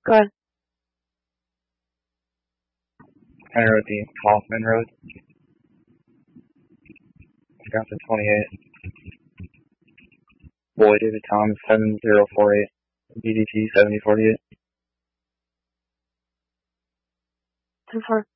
Go ahead. County Road D, Kaufman Road. Got the 28. Boy, David Tom, 7048. BDT 7048. 10-4.